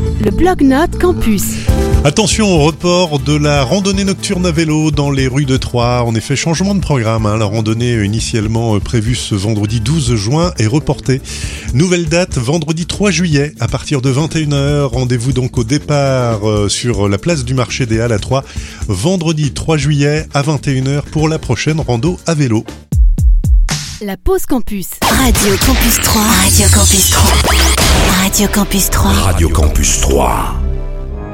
Le bloc-notes campus. Attention au report de la randonnée nocturne à vélo dans les rues de Troyes. En effet, changement de programme. La randonnée initialement prévue ce vendredi 12 juin est reportée. Nouvelle date, vendredi 3 juillet à partir de 21h. Rendez-vous donc au départ sur la place du marché des Halles à Troyes. Vendredi 3 juillet à 21h pour la prochaine rando à vélo. La pause campus. Radio Campus 3. Radio Campus 3. Radio Campus 3. Radio Campus 3.